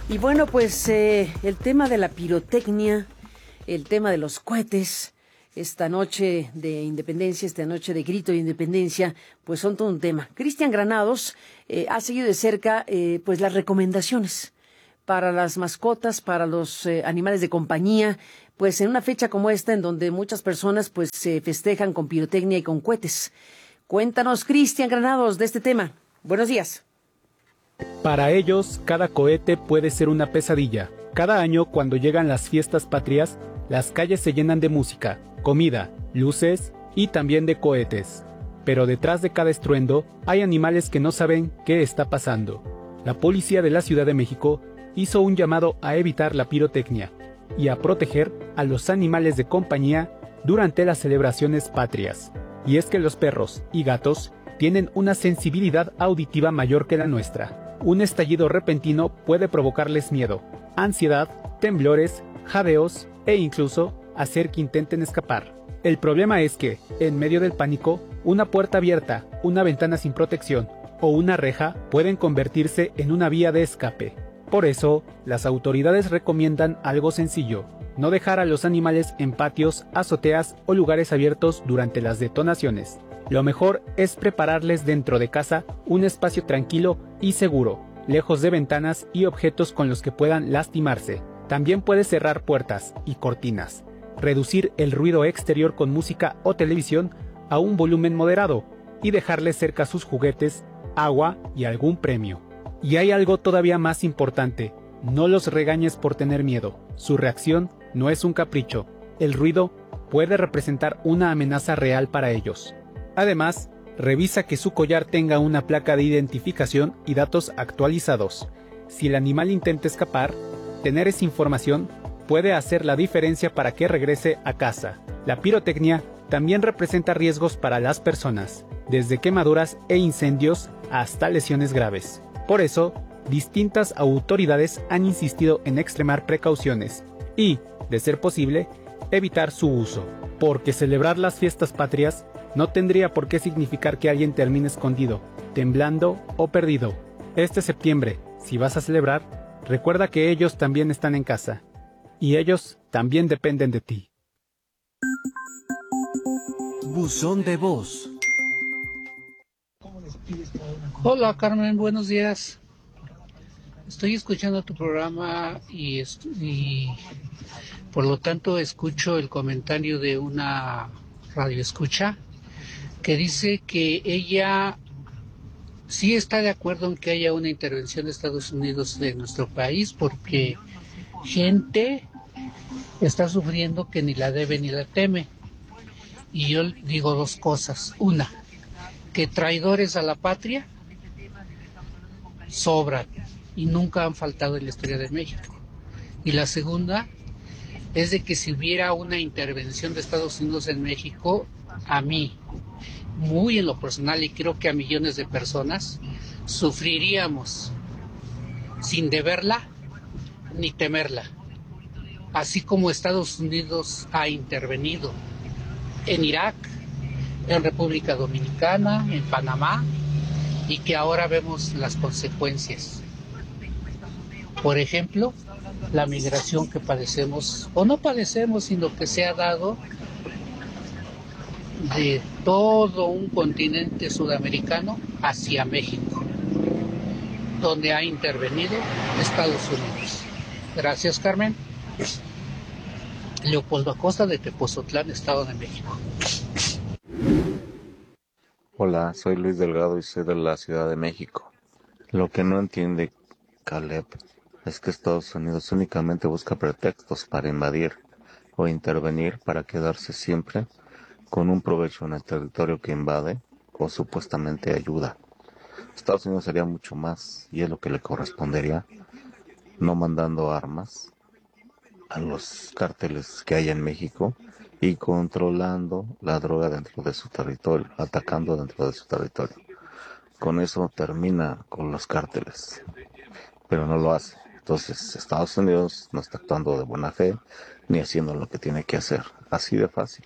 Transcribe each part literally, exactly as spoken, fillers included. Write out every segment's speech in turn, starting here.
Y bueno, pues eh, el tema de la pirotecnia, el tema de los cohetes, esta noche de independencia, esta noche de grito de independencia, pues son todo un tema. Cristian Granados eh, ha seguido de cerca eh, pues las recomendaciones para las mascotas, para los eh, animales de compañía, pues en una fecha como esta en donde muchas personas pues se festejan con pirotecnia y con cohetes. Cuéntanos, Cristian Granados, de este tema. Buenos días. Para ellos, cada cohete puede ser una pesadilla. Cada año, cuando llegan las fiestas patrias, las calles se llenan de música, comida, luces y también de cohetes. Pero detrás de cada estruendo hay animales que no saben qué está pasando. La policía de la Ciudad de México hizo un llamado a evitar la pirotecnia y a proteger a los animales de compañía durante las celebraciones patrias. Y es que los perros y gatos tienen una sensibilidad auditiva mayor que la nuestra. Un estallido repentino puede provocarles miedo, ansiedad, temblores, jadeos e incluso hacer que intenten escapar. El problema es que, en medio del pánico, una puerta abierta, una ventana sin protección o una reja pueden convertirse en una vía de escape. Por eso, las autoridades recomiendan algo sencillo: no dejar a los animales en patios, azoteas o lugares abiertos durante las detonaciones. Lo mejor es prepararles dentro de casa un espacio tranquilo y seguro, lejos de ventanas y objetos con los que puedan lastimarse. También puedes cerrar puertas y cortinas, reducir el ruido exterior con música o televisión a un volumen moderado y dejarles cerca sus juguetes, agua y algún premio. Y hay algo todavía más importante: no los regañes por tener miedo. Su reacción no es un capricho. El ruido puede representar una amenaza real para ellos. Además, revisa que su collar tenga una placa de identificación y datos actualizados. Si el animal intenta escapar, tener esa información puede hacer la diferencia para que regrese a casa. La pirotecnia también representa riesgos para las personas, desde quemaduras e incendios hasta lesiones graves. Por eso, distintas autoridades han insistido en extremar precauciones y, de ser posible, evitar su uso. Porque celebrar las fiestas patrias no tendría por qué significar que alguien termine escondido, temblando o perdido. Este septiembre, si vas a celebrar, recuerda que ellos también están en casa y ellos también dependen de ti. Buzón de voz. Hola Carmen, buenos días. Estoy escuchando tu programa y, y por lo tanto escucho el comentario de una radioescucha que dice que ella sí está de acuerdo en que haya una intervención de Estados Unidos de nuestro país porque gente está sufriendo que ni la debe ni la teme. Y yo digo dos cosas. Una, que traidores a la patria sobran y nunca han faltado en la historia de México. Y la segunda es de que si hubiera una intervención de Estados Unidos en México, a mí, muy en lo personal y creo que a millones de personas, sufriríamos sin deberla ni temerla. Así como Estados Unidos ha intervenido en Irak, en República Dominicana, en Panamá, y que ahora vemos las consecuencias. Por ejemplo, la migración que padecemos, o no padecemos, sino que se ha dado de todo un continente sudamericano hacia México, donde ha intervenido Estados Unidos. Gracias, Carmen. Leopoldo Acosta, de Tepozotlán, Estado de México. Hola, soy Luis Delgado y soy de la Ciudad de México. Lo que no entiende Caleb es que Estados Unidos únicamente busca pretextos para invadir o intervenir para quedarse siempre con un provecho en el territorio que invade o supuestamente ayuda. Estados Unidos haría mucho más, y es lo que le correspondería, no mandando armas a los cárteles que hay en México y controlando la droga dentro de su territorio, atacando dentro de su territorio. Con eso termina con los cárteles, pero no lo hace. Entonces Estados Unidos no está actuando de buena fe ni haciendo lo que tiene que hacer. Así de fácil.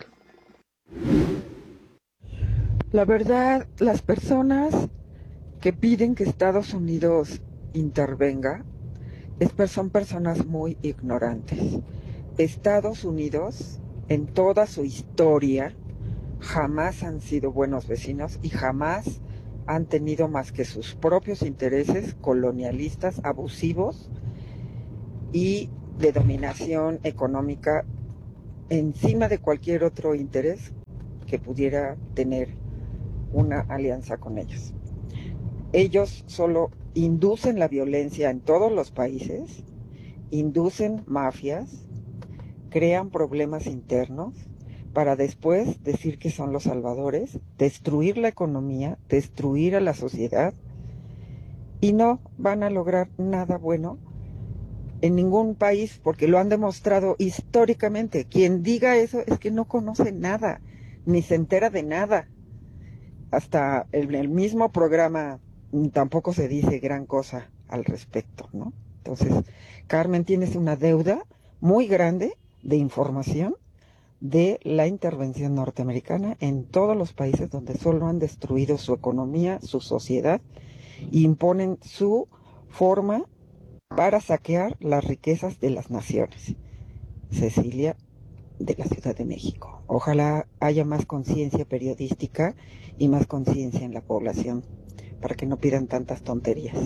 La verdad, las personas que piden que Estados Unidos intervenga es, son personas muy ignorantes. Estados Unidos, en toda su historia, jamás han sido buenos vecinos y jamás han tenido más que sus propios intereses colonialistas, abusivos y de dominación económica encima de cualquier otro interés que pudiera tener una alianza con ellos. Ellos solo inducen la violencia en todos los países, inducen mafias, crean problemas internos para después decir que son los salvadores, destruir la economía, destruir a la sociedad, y no van a lograr nada bueno en ningún país, porque lo han demostrado históricamente. Quien diga eso es que no conoce nada, ni se entera de nada. Hasta en el mismo programa tampoco se dice gran cosa al respecto, ¿no? Entonces, Carmen, tienes una deuda muy grande de información de la intervención norteamericana en todos los países donde solo han destruido su economía, su sociedad, e imponen su forma para saquear las riquezas de las naciones. Cecilia, de la Ciudad de México. Ojalá haya más conciencia periodística y más conciencia en la población para que no pidan tantas tonterías.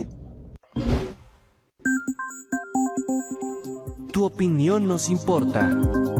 Tu opinión nos importa.